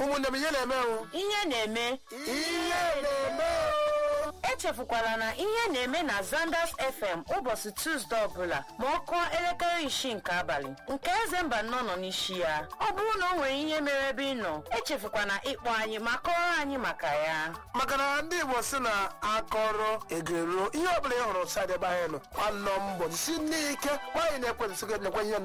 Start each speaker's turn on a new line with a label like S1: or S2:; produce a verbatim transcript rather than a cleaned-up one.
S1: ụmụnne m ihe na-eme o
S2: ihe na-eme
S1: ihe na-eme
S2: echefukwala na ihe na-eme na Zanders F M ụbọchị Tuesday ọbụla ma ọ kụọ elekere isii nke abalị nke eze mba nọ nọ n'isi ya. Ọ bụrụ na o nwere ihe mere ebe ị nọ echefukwana ịkpọ anyị ma kọrọ anyị maka ya,
S1: maka na ndị Igbo si na akọrọ egero ihe ọbụla ị hụrụ sadebe anyị nọ nwanọ mbọ si n'ike nwaanyị na-ekwentị sị gị nekwe ihe